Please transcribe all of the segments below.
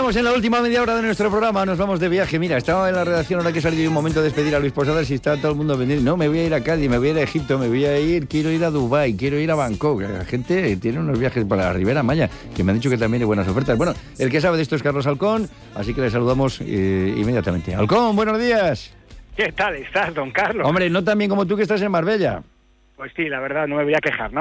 Estamos en la última media hora de nuestro programa, nos vamos de viaje. Mira, estaba en la redacción ahora que salí un momento de despedir a Luis Posadas y está todo el mundo vendiendo. No, me voy a ir a Cádiz, me voy a ir a Egipto, quiero ir a Dubái, quiero ir a Bangkok. La gente tiene unos viajes para la Ribera Maya, que me han dicho que también hay buenas ofertas. Bueno, el que sabe de esto es Carlos Halcón, así que le saludamos inmediatamente. Halcón, buenos días. ¿Qué tal estás, don Carlos? Hombre, no tan bien como tú que estás en Marbella. Pues sí, la verdad, no me voy a quejar.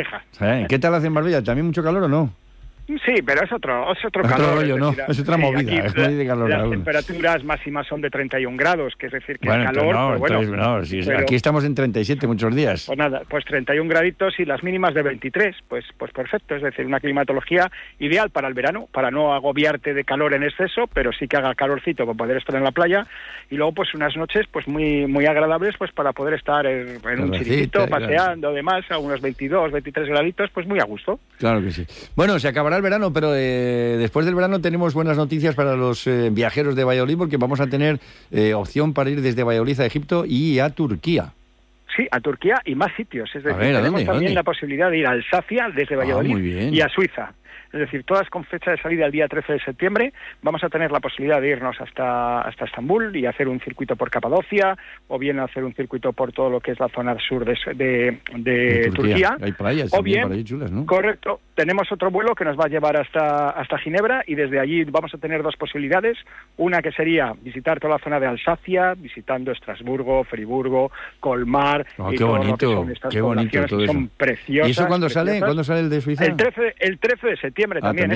¿Qué tal hace en Marbella? ¿También mucho calor o no? Sí, pero es otro calor. Otro rollo, ¿no? Es otra movida. Aquí de calor, las temperaturas máximas son de 31 grados, que es decir, que bueno, el calor... No, pues bueno, sí, pero aquí estamos en 37 muchos días. Pues nada, pues 31 graditos y las mínimas de 23, pues perfecto. Es decir, una climatología ideal para el verano, para no agobiarte de calor en exceso, pero sí que haga calorcito para poder estar en la playa. Y luego, pues unas noches pues muy muy agradables pues para poder estar en un chiringuito, paseando, además, a unos 22, 23 graditos, pues muy a gusto. Claro que sí. Bueno, se acabará el verano, pero después del verano tenemos buenas noticias para los viajeros de Valladolid, porque vamos a tener opción para ir desde Valladolid a Egipto y a Turquía. Sí, a Turquía y más sitios. Es decir, tenemos también la posibilidad de ir a Alsacia desde Valladolid y a Suiza. Es decir, todas con fecha de salida el día 13 de septiembre, vamos a tener la posibilidad de irnos hasta Estambul y hacer un circuito por Capadocia, o bien hacer un circuito por todo lo que es la zona sur de Turquía. Hay playas o bien, por ahí chulas, ¿no? Correcto. Tenemos otro vuelo que nos va a llevar hasta Ginebra, y desde allí vamos a tener dos posibilidades. Una que sería visitar toda la zona de Alsacia, visitando Estrasburgo, Friburgo, Colmar... qué bonito, qué bonito todo eso. Son preciosas. ¿Y eso cuándo sale? ¿Cuándo sale el de Suiza? El 13 de septiembre también.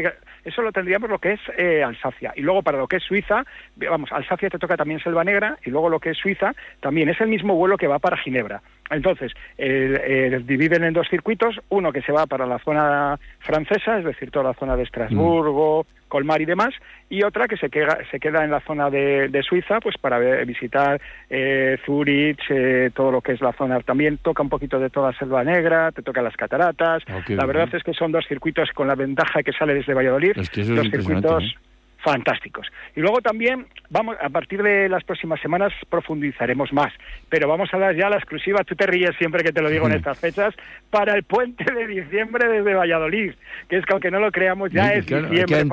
Eso lo tendríamos lo que es Alsacia. Y luego para lo que es Suiza, Alsacia te toca también Selva Negra, y luego lo que es Suiza también es el mismo vuelo que va para Ginebra. Entonces, dividen en dos circuitos, uno que se va para la zona francesa, es decir, toda la zona de Estrasburgo, Colmar y demás, y otra que se queda en la zona de Suiza, pues para visitar Zurich, todo lo que es la zona. También toca un poquito de toda Selva Negra, te toca las cataratas. La verdad es que son dos circuitos con la ventaja que sale desde Valladolid, es que eso dos es circuitos fantásticos. Y luego también a partir de las próximas semanas profundizaremos más, pero vamos a dar ya la exclusiva, tú te ríes siempre que te lo digo en estas fechas, para el puente de diciembre desde Valladolid, que es que aunque no lo creamos ya es diciembre.